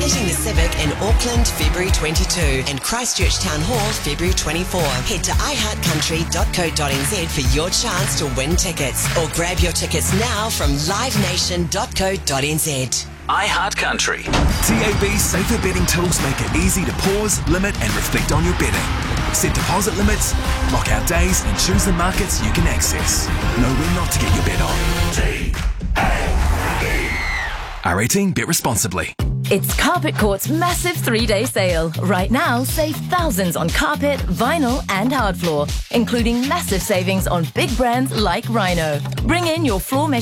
Meeting the Civic in Auckland, February 22, and Christchurch Town Hall, February 24. Head to iHeartCountry.co.nz for your chance to win tickets, or grab your tickets now from livenation.co.nz. iHeartCountry. TAB's safer betting tools make it easy to pause, limit and reflect on your betting. Set deposit limits, lock out days and choose the markets you can access. Know when not to get your bet on. R18, bet responsibly. It's Carpet Court's massive 3-day sale. Right now, save thousands on carpet, vinyl and hard floor, including massive savings on big brands like Rhino. Bring in your floor measure